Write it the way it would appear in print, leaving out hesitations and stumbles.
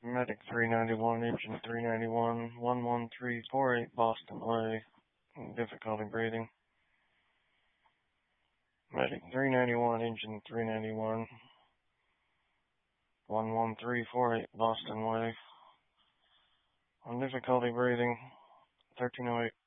Medic 391, Engine 391, 11348 Boston Way. Difficulty breathing. Medic 391, Engine 391, 11348 Boston Way. On difficulty breathing, 1308.